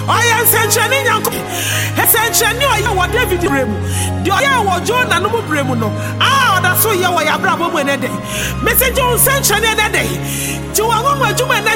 Oya nsɛnkyerɛnne nyanko. Nsɛnkyerɛnne ɔyɛ wɔ David bremu. De ɔyɛ wɔ Jonah no mu bremu no. Ɔda so yɛ wɔ yabra bɔ mu ne de. Message nsɛnkyerɛnne ne de. Ti wɔn mo adwuma